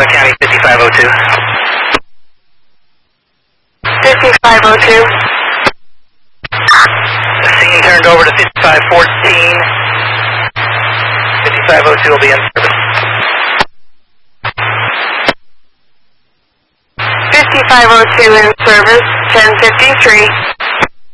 Fresno County 5502. 5502. Scene turned over to 5514. 5502 will be in service. 5502 in service, 1053.